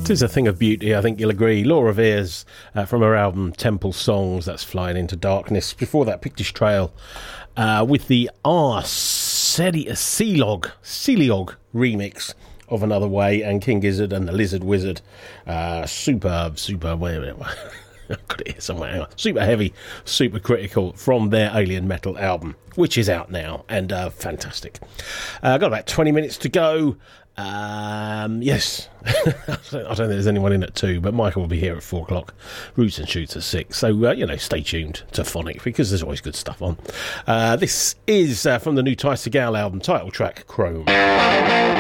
'Tis a thing of beauty, I think you'll agree. Laura Veirs from her album Temple Songs, that's Flying Into Darkness. Before that, Pictish Trail with the Celiog remix of Another Way, and King Gizzard and the Lizard Wizard. Superb, wait a minute. I've got it here somewhere. Hang on. Super heavy, super critical from their Alien Metal album, which is out now, and fantastic. Got about 20 minutes to go. Yes, I don't think there's anyone in at 2, but Michael will be here at 4 o'clock. Roots and Shoots at 6. So, stay tuned to Phonic, because there's always good stuff on. This is from the new Ty Segall album, title track, Chrome.